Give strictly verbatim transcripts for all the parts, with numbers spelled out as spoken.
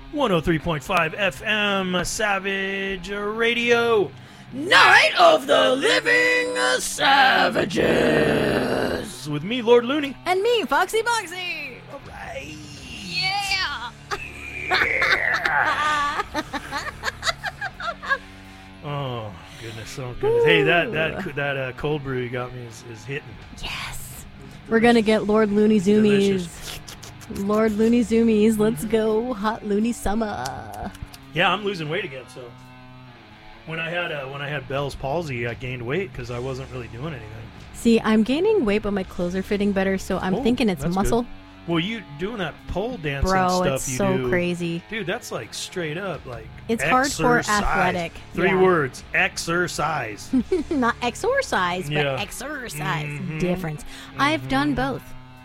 one oh three point five F M Savage Radio. Night of the Living Savages. With me, Lord Looney. And me, Foxy Foxy. All right. Yeah. Yeah. Oh, goodness. Oh, goodness. Hey, that that that uh, cold brew you got me is, is hitting. Yes. We're going to get Lord Looney Zoomies. Delicious. Lord Looney Zoomies. Let's go. Hot Looney Summer. Yeah, I'm losing weight again, so... When I had uh, when I had Bell's palsy, I gained weight because I wasn't really doing anything. See, I'm gaining weight, but my clothes are fitting better, so I'm oh, thinking it's muscle. Good. Well, you doing that pole dancing Bro, stuff it's you so do, crazy. Dude, that's like straight up like it's exercise. hardcore athletic. Three yeah. words: exercise. Not exercise, yeah. but exercise. Mm-hmm. Difference. Mm-hmm. I've done both.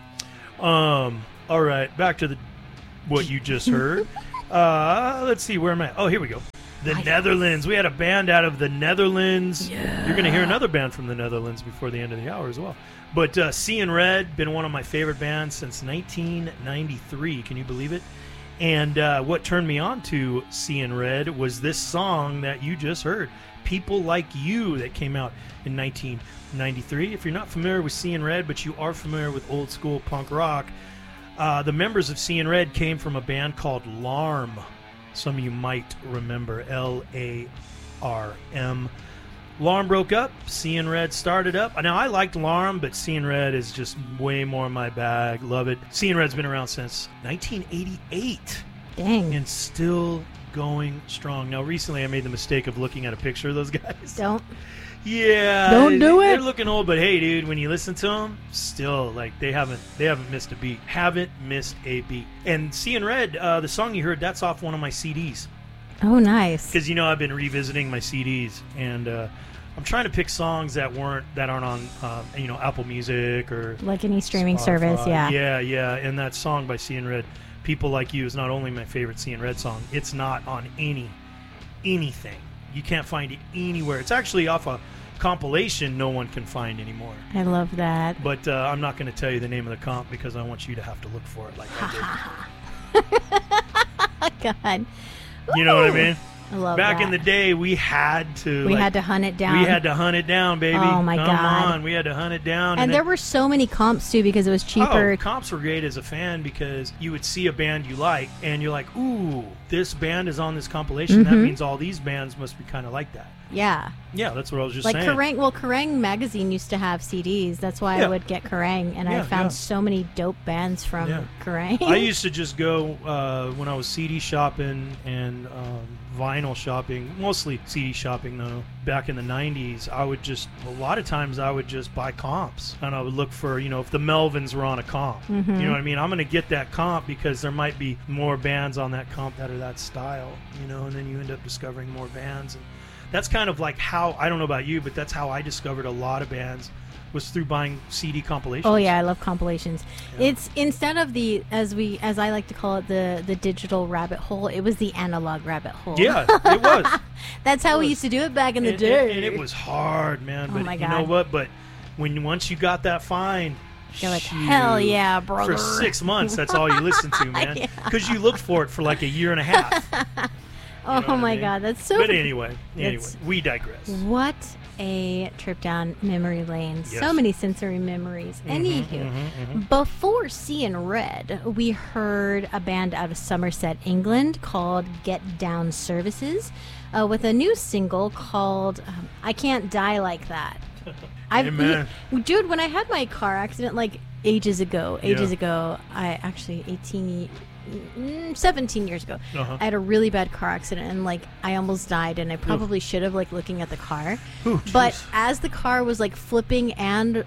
Um. All right, back to the what you just heard. uh, let's see, where am I? Oh, here we go. The I Netherlands. We had a band out of the Netherlands. Yeah. You're going to hear another band from the Netherlands before the end of the hour as well. But uh, Seeing Red, been one of my favorite bands since nineteen ninety-three. Can you believe it? And uh, what turned me on to Seeing Red was this song that you just heard, People Like You, that came out in nineteen ninety-three. If you're not familiar with Seeing Red, but you are familiar with old school punk rock, uh, the members of Seeing Red came from a band called Larm. Some of you might remember L A R M. Larm broke up. Seeing Red started up. Now, I liked Larm, but Seeing Red is just way more my bag. Love it. Seeing Red's been around since nineteen eighty-eight. Dang. And still going strong. Now, recently I made the mistake of looking at a picture of those guys. Don't. Yeah. Don't do it. They're looking old, but hey, dude, when you listen to them, still, like, they haven't they haven't missed a beat. Haven't missed a beat. And Seeing Red, uh, the song you heard, that's off one of my C Ds. Oh, nice. Because, you know, I've been revisiting my C Ds, and uh, I'm trying to pick songs that weren't that aren't on, uh, you know, Apple Music or like any streaming Spotify. service. Yeah. Yeah, yeah. And that song by Seeing Red, People Like You, is not only my favorite Seeing Red song. It's not on any anything. You can't find it anywhere. It's actually off a compilation no one can find anymore. I love that. But uh, I'm not going to tell you the name of the comp because I want you to have to look for it like I did. God. You know what I mean? I love Back that. in the day, we had to. We like, had to hunt it down. We had to hunt it down, baby. Oh, my Come God. on. We had to hunt it down. And, and there then, were so many comps, too, because it was cheaper. Oh, comps were great as a fan because you would see a band you like, and you're like, ooh, this band is on this compilation. Mm-hmm. That means all these bands must be kind of like that. Yeah. Yeah, that's what I was just like saying. Kerrang! Well, Kerrang! Magazine used to have C Ds. That's why Yeah. I would get Kerrang! And Yeah, I found yeah. so many dope bands from Yeah. Kerrang! I used to just go uh, when I was C D shopping and um, vinyl shopping, mostly C D shopping though. Back in the nineties, I would just, a lot of times I would just buy comps. And I would look for, you know, if the Melvins were on a comp. Mm-hmm. You know what I mean? I'm going to get that comp because there might be more bands on that comp that are that style, you know, and then you end up discovering more bands. And that's kind of like how, I don't know about you, but that's how I discovered a lot of bands, was through buying C D compilations. Oh yeah, I love compilations. Yeah. It's instead of the, as we as I like to call it, the the digital rabbit hole, it was the analog rabbit hole. Yeah, it was. That's how It we was. used to do it back in the and, day. and, and it was hard, man. Oh But my you know God. what? But when once you got that find, You're like, shoot, hell yeah, brother. For six months, that's all you listened to, man. Yeah. Because you looked for it for like a year and a half. Oh know what I my mean? God, that's so. But anyway, anyway, It's- we digress. What a trip down memory lane. Yes. So many sensory memories. Mhm, Anywho, mhm, mhm. before Seeing Red, we heard a band out of Somerset, England called Get Down Services uh, with a new single called um, I Can't Die Like That. I've, Amen. Dude, when I had my car accident like ages ago, ages Yeah. ago, I actually eighteen, mm, seventeen years ago, Uh-huh. I had a really bad car accident and like I almost died, and I probably should have, like, looking at the car. Ooh, But jeez. as the car was like flipping and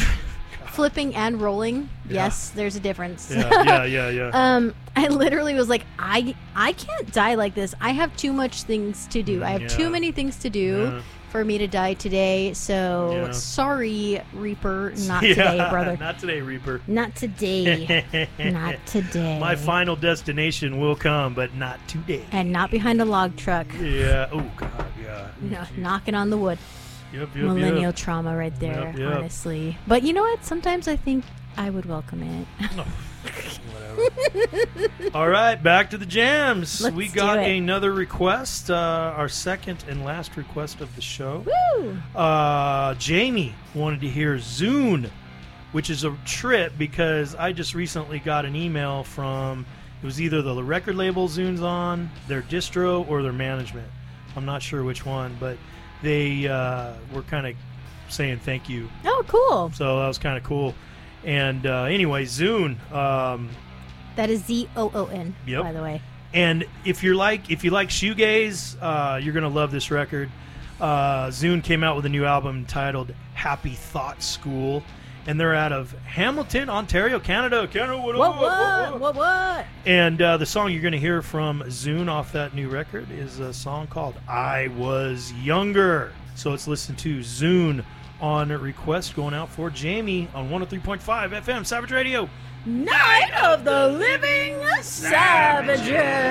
flipping and rolling, Yeah. yes, there's a difference. yeah, yeah, yeah, yeah. Um, I literally was like, I I can't die like this. I have too much things to do. I have Yeah. too many things to do Yeah. for me to die today. So Yeah. sorry, Reaper, not Yeah, today, brother. Not today, Reaper. Not today. Not today. My final destination will come, but not today. And not behind a log truck. Yeah. Oh God. Yeah. You know, Jeez. knocking on the wood. Yep. Yep. Millennial Yep. trauma right there, Yep, yep. honestly. But you know what? Sometimes I think I would welcome it. Oh, whatever. All right, back to the jams. Let's we do got it. another request, uh, our second and last request of the show. Woo! Uh, Jamie wanted to hear Zune, which is a trip because I just recently got an email from, it was either the record label Zune's on, their distro, or their management. I'm not sure which one, but they uh, were kind of saying thank you. Oh, cool. So that was kind of cool. And uh, anyway, Zune. Um, That is Z O O N, Yep. by the way. and if you're like if you like shoegaze, uh, you're gonna love this record. Uh, Zune came out with a new album entitled Happy Thought School, and they're out of Hamilton, Ontario, Canada. Canada, what, What, up, what, what, what? And uh, the song you're going to hear from Zune off that new record is a song called I Was Younger. So let's listen to Zune on request, going out for Jamie on one oh three point five F M Savage Radio. Night of the Living Savages.